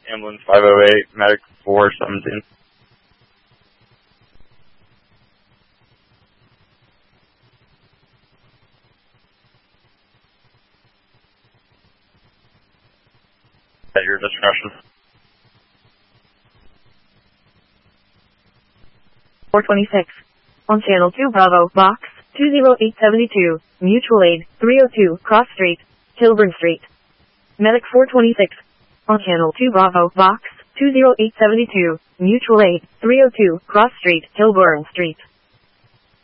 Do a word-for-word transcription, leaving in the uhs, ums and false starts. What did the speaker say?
Ambulance five oh eight, Medic four seventeen. At your discretion. four twenty-six. On Channel two Bravo, Box two oh eight seven two, Mutual Aid, three oh two, Cross Street, Kilburn Street. Medic four twenty-six. On Channel two Bravo, Box two oh eight seven two, Mutual Aid, three oh two, Cross Street, Kilburn Street.